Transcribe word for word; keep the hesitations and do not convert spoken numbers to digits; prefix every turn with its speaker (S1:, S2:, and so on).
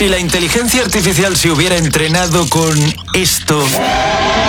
S1: Si la inteligencia artificial se hubiera entrenado con esto